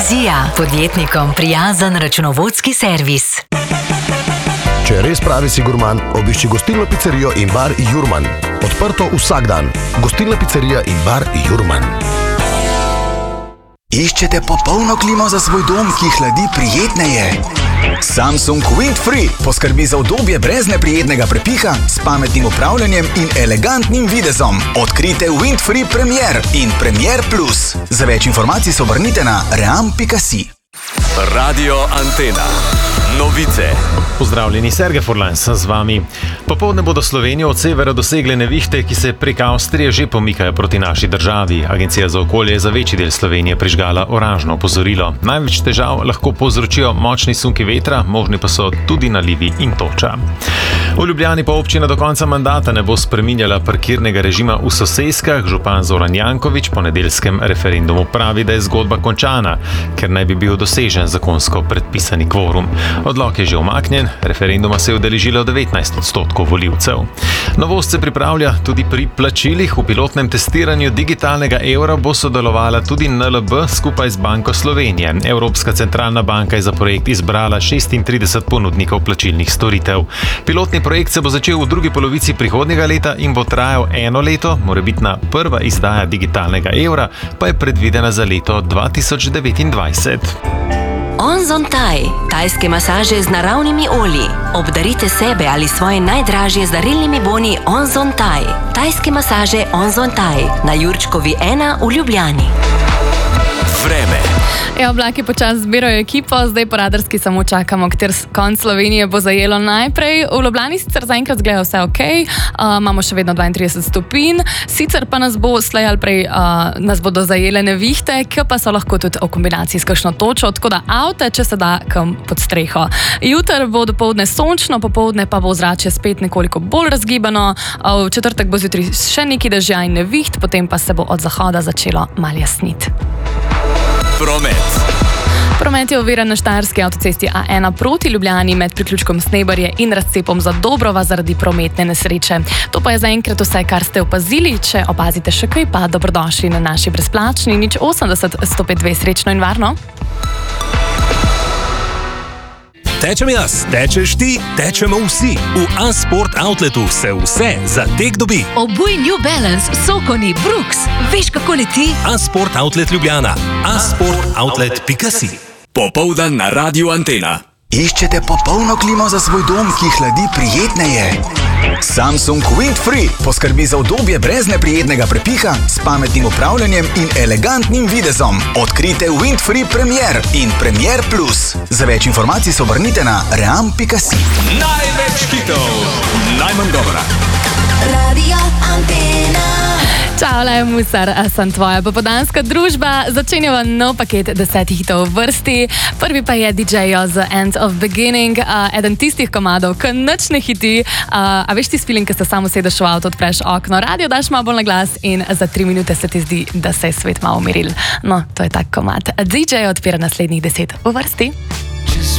Vizija, podjetnikom prijazen računovodski servis. Če res pravi si gurman, obišči gostilno pizzerijo in bar Jurman. Odprto vsak dan. Gostilna pizzerija in bar Jurman. Iščete popolno klimo za svoj dom, ki hladi prijetneje? Samsung Windfree poskrbi za udobje brez neprijetnega prepiha, s pametnim upravljanjem in elegantnim videzom. Odkrite Windfree Premier in Premier Plus. Za več informacij se obrnite na ream.si. Radio Antena. Novice. Pozdravljeni, Sergej Furlan sem z vami. Popoldne bodo Slovenijo od severa dosegle nevihte, ki se prek Avstrije že pomikajo proti naši državi. Agencija za okolje je za večji del Slovenije prižgala oranžno opozorilo. Največ težav lahko povzročijo močni sunki vetra, možni pa so tudi nalivi in toča. V Ljubljani pa občina do konca mandata ne bo spreminjala parkirnega režima v Soseskah. Župan Zoran Janković po nedeljskem referendumu pravi, da je zgodba končana, ker naj bi bil dosežen zakonsko predpisani kvorum. Odlok je že umaknjen, referenduma se je udeležilo 19% volivcev. Novost se pripravlja tudi pri plačilih. V pilotnem testiranju digitalnega evra bo sodelovala tudi NLB skupaj z Banko Slovenije. Evropska centralna banka je za projekt izbrala 36 ponudnikov plačilnih storitev. Pilotni projekt se bo začel v drugi polovici prihodnjega leta in bo trajal 1 leto. Morebitna prva izdaja digitalnega evra pa je predvidena za leto 2029. Onzon Thai, tajske masaže z naravnimi olji. Obdarite sebe ali svoje najdražje z darilnimi boni Onzon Thai. Tajske masaže Onzon Thai na Jurčkovi 1 v Ljubljani. Vreme. Oblaki počasi zbirajo ekipo, zdaj po radarski samo čakamo, kater konc Slovenije bo zajelo najprej. V Ljubljani sicer zaenkrat zgleda vse ok, imamo še vedno 32 stopinj, sicer pa nas bo slej ali prej nas bodo zajele nevihte, ki pa so lahko tudi v kombinaciji s kakšno točo, tako da avte, če se da kam pod streho. Jutr bo dopoldne sončno, popoldne pa bo ozračje spet nekoliko bolj razgibano, v četrtek bo zjutraj še nekaj dežja in neviht, potem pa se bo od zahoda začelo malo jasniti. Promet je oviran na štajerski avtocesti A1 proti Ljubljani med priključkom Snebarje in razcepom za Dobrova zaradi prometne nesreče. To pa je zaenkrat vse, kar ste opazili. Če opazite še kaj, pa dobrodošli na naši brezplačni 080 152 srečno in varno. Tečem jaz, tečeš ti, tečemo vsi. V A-Sport Outletu se vse za tek dobi. Obuj New Balance, Sokoni, Brooks. Veš, kako leti? A-Sport Outlet Ljubljana. asportoutlet.si. Popoldan na Radio Antena. Iščete popolno klimo za svoj dom, ki hladi prijetneje? Samsung Windfree poskrbi za udobje brez neprijetnega prepiha, s pametnim upravljanjem in elegantnim videzom. Odkrite Windfree Premier in Premier Plus. Za več informacij se obrnite na ream.si. Največ hitov, najmanj govora. Radio Antena. Čau, Leo Musar, sem tvoja popoldanska družba. Začenjava nov paket 10 hitov v vrsti. Prvi pa je DJ The End of Beginning, eden tistih komadov, ki nič ne hiti. A veš ti feeling, ko se samo sedeš v avto, odpreš okno, radio daš malo bolj na glas in za 3 minute se ti zdi, da se je svet malo umiril. No, to je tak komad. DJ odpira naslednjih 10 v vrsti.